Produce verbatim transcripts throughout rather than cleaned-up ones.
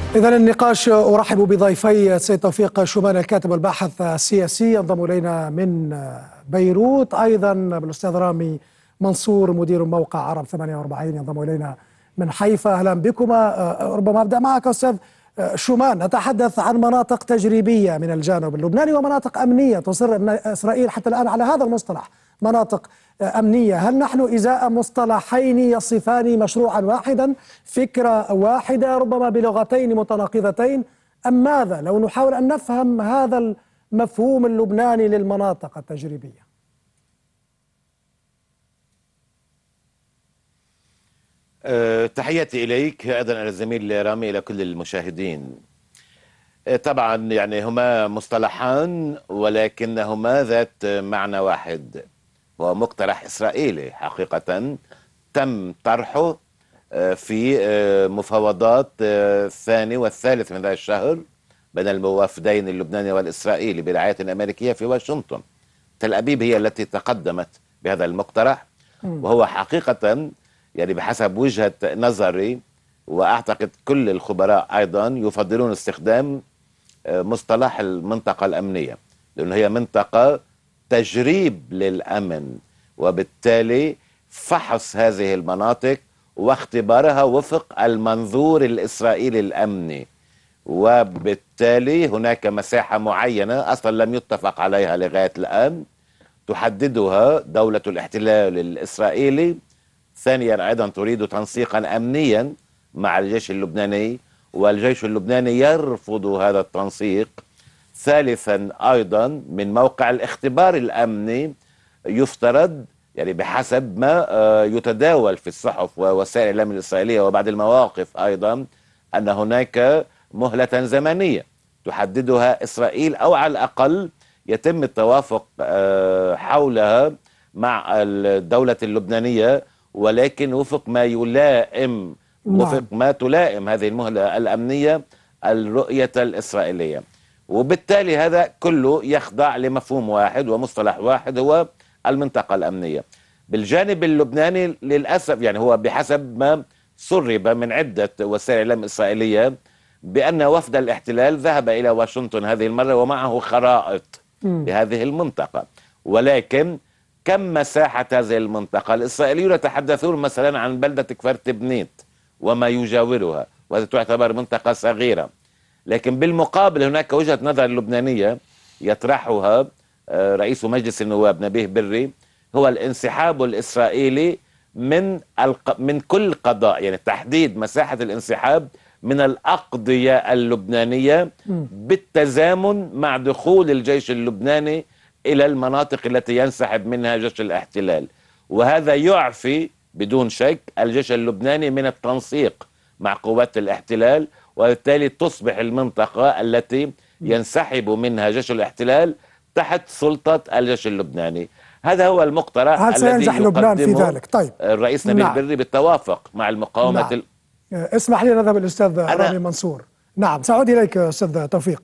إذن النقاش، أرحب بضيفي السيد توفيق شومان الكاتب والباحث السياسي ينضم إلينا من بيروت، أيضا بالأستاذ رامي منصور مدير موقع عرب ثمانية وأربعين ينضم إلينا من حيفا. أهلا بكما. ربما أبدأ معك أستاذ شومان. نتحدث عن مناطق تجريبية من الجانب اللبناني ومناطق أمنية. تصر أن إسرائيل حتى الآن على هذا المصطلح مناطق أمنية. هل نحن إزاء مصطلحين يصفان مشروعا واحدا، فكرة واحدة ربما بلغتين متناقضتين، أم ماذا؟ لو نحاول أن نفهم هذا المفهوم اللبناني للمناطق التجريبية. أه تحياتي إليك أيضا إلى الزميل رامي، إلى كل المشاهدين. أه طبعا يعني هما مصطلحان ولكنهما ذات معنى واحد، هو مقترح إسرائيلي حقيقة تم طرحه في مفاوضات الثاني والثالث من هذا الشهر بين الموافدين اللبناني والإسرائيلي برعاية أمريكية في واشنطن. تل أبيب هي التي تقدمت بهذا المقترح، وهو حقيقة يعني بحسب وجهة نظري وأعتقد كل الخبراء أيضا يفضلون استخدام مصطلح المنطقة الأمنية، لأنه هي منطقة تجريب للأمن، وبالتالي فحص هذه المناطق واختبارها وفق المنظور الإسرائيلي الأمني، وبالتالي هناك مساحة معينة أصلا لم يتفق عليها لغاية الآن تحددها دولة الاحتلال الإسرائيلي. ثانيا أيضا تريد تنسيقا أمنيا مع الجيش اللبناني، والجيش اللبناني يرفض هذا التنسيق. ثالثا أيضا من موقع الاختبار الأمني يفترض يعني بحسب ما يتداول في الصحف ووسائل الإعلام الإسرائيلية وبعض المواقف أيضا أن هناك مهلة زمنية تحددها إسرائيل، أو على الأقل يتم التوافق حولها مع الدولة اللبنانية، ولكن وفق ما يلائم وفق ما تلائم هذه المهلة الأمنية الرؤية الإسرائيلية. وبالتالي هذا كله يخضع لمفهوم واحد ومصطلح واحد هو المنطقة الأمنية. بالجانب اللبناني للأسف يعني هو بحسب ما سرب من عدة وسائل الإعلام الإسرائيلية بأن وفد الاحتلال ذهب إلى واشنطن هذه المرة ومعه خرائط لهذه المنطقة، ولكن كم مساحة هذه المنطقة؟ الإسرائيليون يتحدثون مثلا عن بلدة كفر تبنيت وما يجاورها، وهذه تعتبر منطقة صغيرة، لكن بالمقابل هناك وجهة نظر لبنانية يطرحها رئيس مجلس النواب نبيه بري، هو الانسحاب الإسرائيلي من الق... من كل قضاء، يعني تحديد مساحة الانسحاب من الأقضية اللبنانية بالتزامن مع دخول الجيش اللبناني إلى المناطق التي ينسحب منها جيش الاحتلال، وهذا يعفي بدون شك الجيش اللبناني من التنسيق مع قوات الاحتلال، وبالتالي تصبح المنطقة التي ينسحب منها جيش الاحتلال تحت سلطة الجيش اللبناني. هذا هو المقترح الذي يقدمه طيب. الرئيس نبيل نعم. بري بالتوافق مع المقاومة نعم. ال... اسمح لي نذهب الأستاذ رامي منصور. نعم سأعود إليك أستاذ توفيق.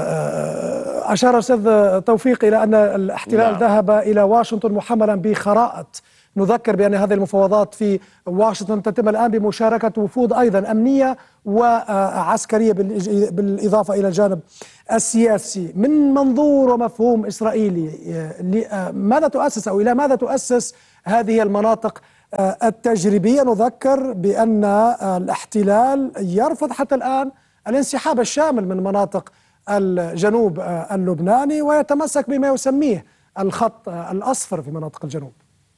أشار أستاذ توفيق إلى أن الاحتلال نعم. ذهب إلى واشنطن محملا بخرائط. نذكر بأن هذه المفاوضات في واشنطن تتم الآن بمشاركة وفود أيضا أمنية وعسكرية بالإضافة إلى الجانب السياسي. من منظور ومفهوم إسرائيلي ماذا تؤسس أو إلى ماذا تؤسس هذه المناطق التجريبية؟ نذكر بأن الاحتلال يرفض حتى الآن الانسحاب الشامل من مناطق الجنوب اللبناني ويتمسك بما يسميه الخط الأصفر في مناطق الجنوب.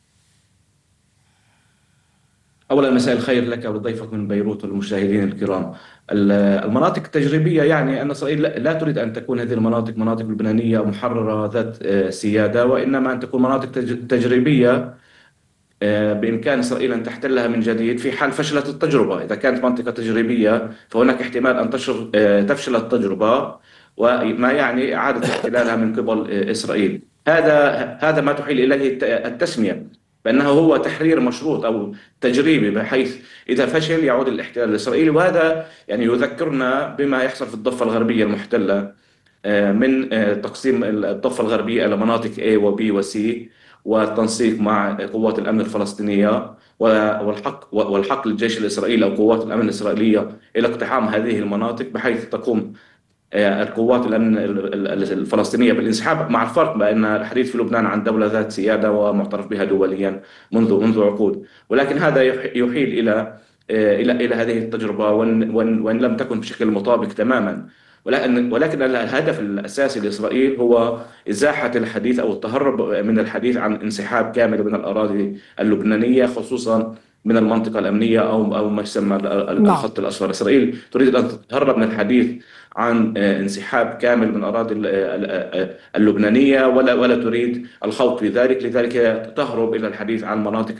أولا مساء الخير لك ولضيفك من بيروت والمشاهدين الكرام. المناطق التجريبية يعني أن إسرائيل لا تريد أن تكون هذه المناطق مناطق لبنانية محررة ذات سيادة، وإنما أن تكون مناطق تجريبية بإمكان إسرائيل أن تحتلها من جديد في حال فشلت التجربة. إذا كانت منطقة تجريبية فهناك احتمال أن تفشل التجربة، وما يعني إعادة احتلالها من قبل إسرائيل. هذا هذا ما تحيل إليه التسمية بأنه هو تحرير مشروط أو تجريبي، بحيث إذا فشل يعود الاحتلال الإسرائيلي. وهذا يعني يذكرنا بما يحصل في الضفة الغربية المحتلة من تقسيم الضفة الغربية إلى مناطق A و B و C، والتنسيق مع قوات الأمن الفلسطينية والحق والحق للجيش الإسرائيلي أو قوات الأمن الإسرائيلية إلى اقتحام هذه المناطق، بحيث تقوم القوات الأمن الفلسطينية بالانسحاب، مع الفرق بأن الحديث في لبنان عن دولة ذات سيادة ومعترف بها دوليا منذ منذ عقود. ولكن هذا يحيل إلى إلى إلى هذه التجربة، وإن, وإن لم تكن بشكل مطابق تماما. ولكن ولكن الهدف الأساسي لإسرائيل هو إزاحة الحديث أو التهرب من الحديث عن انسحاب كامل من الأراضي اللبنانية، خصوصا من المنطقة الأمنية أو أو ما يسمى الخط الأصفر. إسرائيل تريد أن تتهرب من الحديث عن انسحاب كامل من الأراضي اللبنانية، ولا ولا تريد الخوض في ذلك، لذلك تهرب إلى الحديث عن مناطق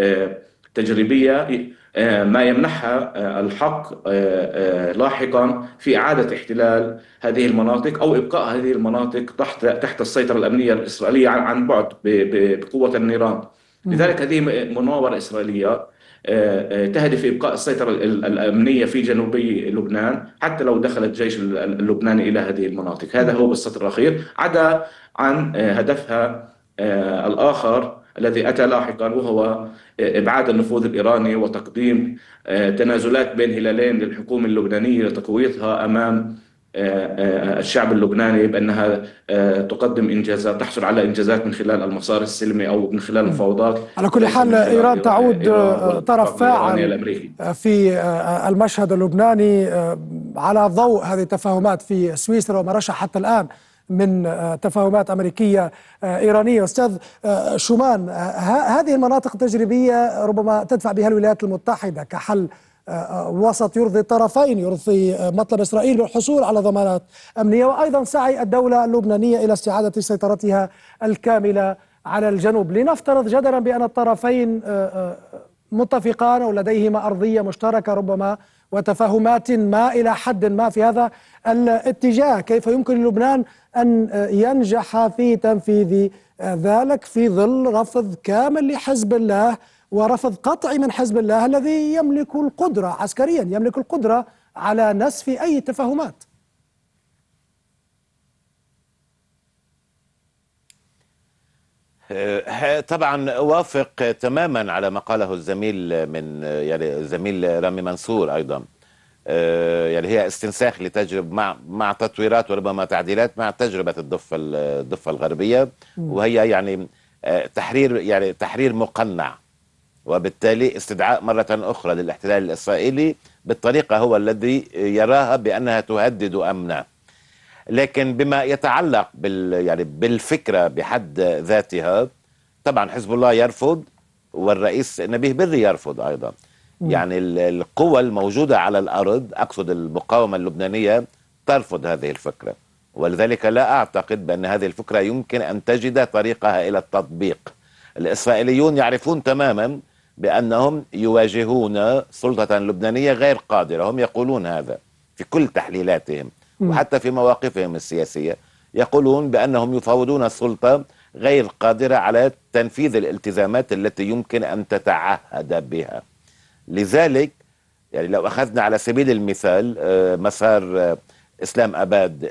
تجريبية ما يمنحها الحق لاحقا في إعادة احتلال هذه المناطق أو إبقاء هذه المناطق تحت تحت السيطرة الأمنية الإسرائيلية عن بعد بقوة النيران. لذلك هذه مناورة إسرائيلية تهدف إبقاء السيطرة الأمنية في جنوبي لبنان حتى لو دخل الجيش اللبناني إلى هذه المناطق. هذا هو بالسطر الأخير، عدا عن هدفها الآخر الذي أتى لاحقا، وهو إبعاد النفوذ الإيراني وتقديم تنازلات بين هلالين للحكومة اللبنانية لتقويضها أمام الشعب اللبناني، بأنها تقدم إنجازات، تحصل على إنجازات من خلال المسار السلمي أو من خلال المفاوضات. على كل حال إيران تعود طرف فاعل في المشهد اللبناني على ضوء هذه التفاهمات في سويسرا وما رشح حتى الآن من تفاهمات أمريكية إيرانية. أستاذ شومان، هذه المناطق التجريبية ربما تدفع بها الولايات المتحدة كحل وسط يرضي الطرفين، يرضي مطلب إسرائيل بالحصول على ضمانات أمنية، وأيضا سعي الدولة اللبنانية إلى استعادة سيطرتها الكاملة على الجنوب. لنفترض جدلا بأن الطرفين متفقان ولديهما أرضية مشتركة ربما وتفاهمات ما إلى حد ما في هذا الاتجاه، كيف يمكن للبنان أن ينجح في تنفيذ ذلك في ظل رفض كامل لحزب الله ورفض قطعي من حزب الله الذي يملك القدرة عسكريا، يملك القدرة على نسف أي تفاهمات؟ طبعا أوافق تماما على ما قاله الزميل من يعني الزميل رامي منصور أيضا. يعني هي استنساخ لتجربة مع مع تطويرات وربما تعديلات مع تجربة الضفة الضفة الغربية، وهي يعني تحرير يعني تحرير مقنع، وبالتالي استدعاء مرة أخرى للاحتلال الإسرائيلي بالطريقة هو الذي يراها بأنها تهدد أمنه. لكن بما يتعلق بال يعني بالفكرة بحد ذاتها، طبعا حزب الله يرفض والرئيس نبيه بري يرفض أيضا. يعني القوى الموجودة على الأرض، أقصد المقاومة اللبنانية، ترفض هذه الفكرة، ولذلك لا أعتقد بأن هذه الفكرة يمكن أن تجد طريقها إلى التطبيق. الإسرائيليون يعرفون تماما بأنهم يواجهون سلطة لبنانية غير قادرة، هم يقولون هذا في كل تحليلاتهم وحتى في مواقفهم السياسية، يقولون بأنهم يفاوضون السلطة غير قادرة على تنفيذ الالتزامات التي يمكن أن تتعهد بها. لذلك يعني لو أخذنا على سبيل المثال مسار إسلام أباد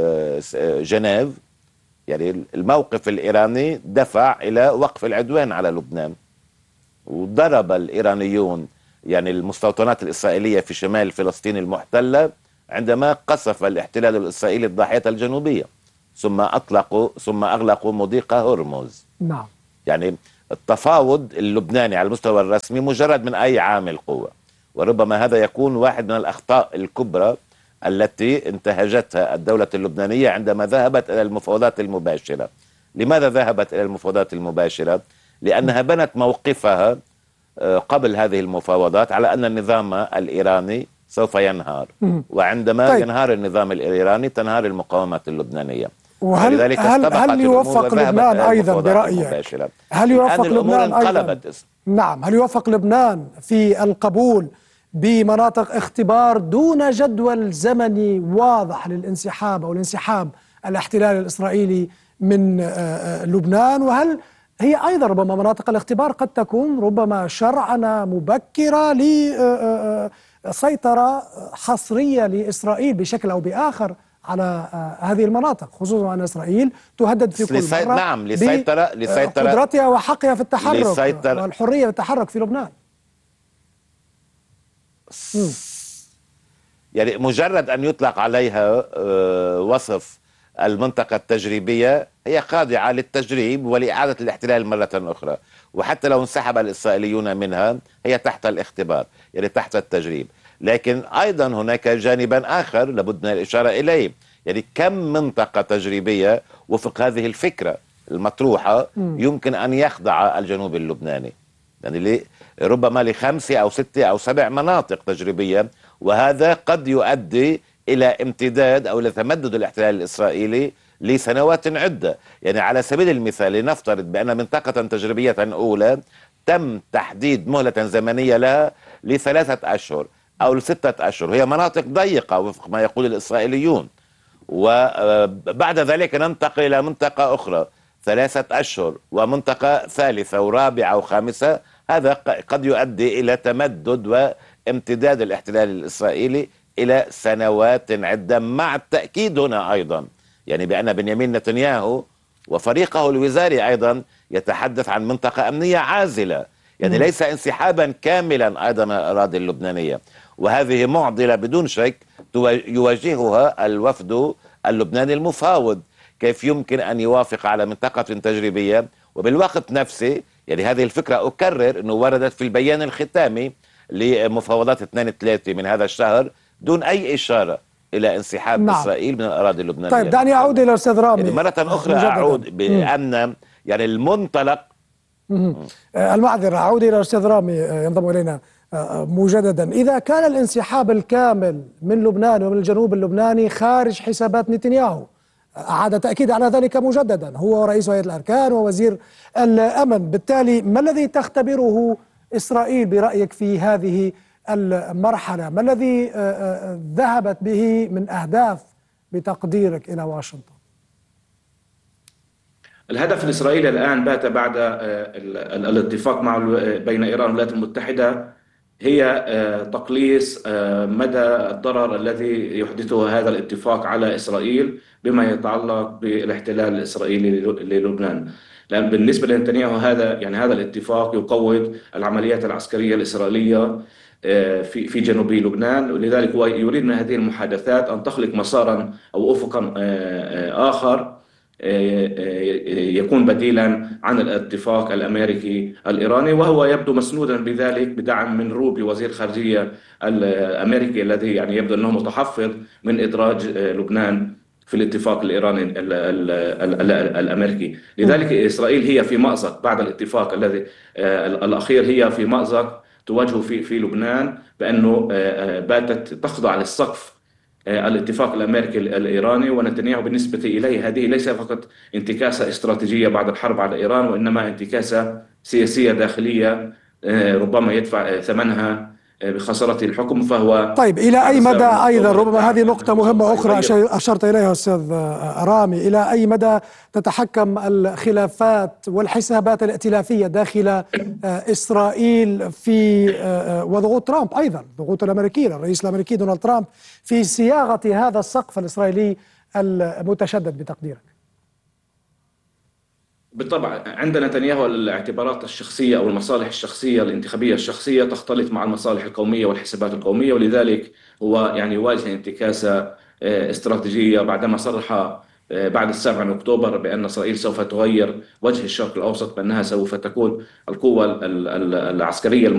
جنيف، يعني الموقف الإيراني دفع إلى وقف العدوان على لبنان، وضرب الإيرانيون يعني المستوطنات الإسرائيلية في شمال فلسطين المحتلة عندما قصف الاحتلال الإسرائيلي الضاحية الجنوبية، ثم أطلقوا ثم أغلقوا مضيق هرمز. نعم. يعني التفاوض اللبناني على المستوى الرسمي مجرد من أي عامل قوة، وربما هذا يكون واحد من الأخطاء الكبرى التي انتهجتها الدولة اللبنانية عندما ذهبت إلى المفاوضات المباشرة. لماذا ذهبت إلى المفاوضات المباشرة؟ لأنها بنت موقفها قبل هذه المفاوضات على أن النظام الإيراني سوف ينهار، وعندما طيب. ينهار النظام الإيراني تنهار المقاومات اللبنانية. وهل هل, هل يوفق لبنان أيضا برأيك؟ هل يوفق لبنان أيضا؟ نعم، هل يوفق لبنان في القبول بمناطق اختبار دون جدول زمني واضح للانسحاب أو الانسحاب الاحتلال الإسرائيلي من لبنان؟ وهل هي أيضا ربما مناطق الاختبار قد تكون ربما شرعنة مبكرة لسيطرة حصرية لإسرائيل بشكل أو بآخر على آه، هذه المناطق، خصوصا أن إسرائيل تهدد في كل لسيط مرة نعم لسيطرة لسيطرة بقدرتها وحقها في التحرك لسيطرة والحرية في التحرك في لبنان. مم. يعني مجرد أن يطلق عليها آه، وصف المنطقة التجريبية، هي خاضعة للتجريب ولإعادة الاحتلال مرة أخرى، وحتى لو انسحب الإسرائيليون منها هي تحت الاختبار، يعني تحت التجريب. لكن أيضا هناك جانبا آخر لابد من الإشارة إليه، يعني كم منطقة تجريبية وفق هذه الفكرة المطروحة يمكن أن يخضع الجنوب اللبناني، يعني ربما لخمسة أو ستة أو سبع مناطق تجريبية، وهذا قد يؤدي إلى امتداد أو إلى تمدد الاحتلال الإسرائيلي لسنوات عدة. يعني على سبيل المثال لنفترض بأن منطقة تجريبية أولى تم تحديد مهلة زمنية لها لثلاثة أشهر أو لستة أشهر، هي مناطق ضيقة وفق ما يقول الإسرائيليون، وبعد ذلك ننتقل إلى منطقة أخرى ثلاثة أشهر ومنطقة ثالثة ورابعة وخامسة، هذا قد يؤدي إلى تمدد وامتداد الاحتلال الإسرائيلي إلى سنوات عدة، مع التأكيد هنا أيضا يعني بأن بنيامين نتنياهو وفريقه الوزاري أيضا يتحدث عن منطقة أمنية عازلة، يعني م. ليس انسحابا كاملا أيضا من الأراضي اللبنانية، وهذه معضلة بدون شك يواجهها الوفد اللبناني المفاوض، كيف يمكن أن يوافق على منطقة تجريبية وبالوقت نفسه، يعني هذه الفكرة أكرر أنه وردت في البيان الختامي لمفاوضات اثنين ثلاثة من هذا الشهر دون أي إشارة إلى انسحاب نعم. إسرائيل من الأراضي اللبنانية. طيب دعني أعود إلى الأستاذ رامي يعني مرة أخرى مجدداً. أعود بأن يعني المنطلق المعذرة، أعود إلى الأستاذ رامي ينضم إلينا مجددا. إذا كان الانسحاب الكامل من لبنان ومن الجنوب اللبناني خارج حسابات نتنياهو، أعاد تأكيد على ذلك مجددا، هو رئيس هيئة الأركان ووزير الأمن، بالتالي ما الذي تختبره إسرائيل برأيك في هذه المرحلة؟ ما الذي ذهبت به من أهداف بتقديرك إلى واشنطن؟ الهدف الإسرائيلي الآن بات بعد الاتفاق مع بين إيران والولايات المتحدة هي تقليص مدى الضرر الذي يحدثه هذا الاتفاق على إسرائيل بما يتعلق بالاحتلال الإسرائيلي للبنان. لأن بالنسبة لنتنياهو هذا يعني هذا الاتفاق يقوض العمليات العسكرية الإسرائيلية في في جنوب لبنان، ولذلك هو يريد من هذه المحادثات أن تخلق مسارا أو أفقا آخر يكون بديلا عن الاتفاق الأمريكي الإيراني، وهو يبدو مسنودا بذلك بدعم من روبي وزير الخارجية الأمريكي الذي يعني يبدو أنه متحفظ من إدراج لبنان في الاتفاق الإيراني الأمريكي. لذلك إسرائيل هي في مأزق بعد الاتفاق الذي الأخير، هي في مأزق تواجه في في لبنان بأنه باتت تخضع للسقف الاتفاق الأمريكي الإيراني، ونتنياهو بالنسبة إليه هذه ليس فقط انتكاسة استراتيجية بعد الحرب على إيران، وإنما انتكاسة سياسية داخلية ربما يدفع ثمنها بخسارة الحكم. فهو طيب إلى أي مدى أيضا، ربما هذه نقطة مهمة أخرى أشرت إليها أستاذ رامي، إلى أي مدى تتحكم الخلافات والحسابات الائتلافية داخل إسرائيل في وضغوط ترامب، أيضا ضغوط الأمريكيين، الرئيس الأمريكي دونالد ترامب، في صياغة هذا السقف الإسرائيلي المتشدد بتقديرك؟ بالطبع عند نتنياهو الاعتبارات الشخصية أو المصالح الشخصية الانتخابية الشخصية تختلط مع المصالح القومية والحسابات القومية، ولذلك هو يعني يواجه انتكاسة استراتيجية بعدما صرح بعد السابع من أكتوبر بأن إسرائيل سوف تغير وجه الشرق الأوسط، بأنها سوف تكون القوة العسكرية